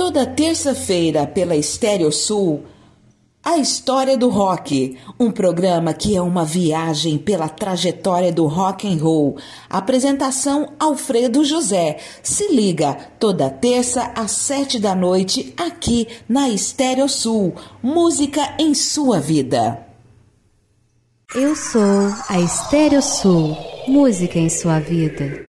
Toda terça-feira pela Estéreo Sul, A História do Rock, um programa que é uma viagem pela trajetória do rock and roll. Apresentação Alfredo José. Se liga, toda terça às 7 da noite, aqui na Estéreo Sul. Música em sua vida. Eu sou a Estéreo Sul. Música em sua vida.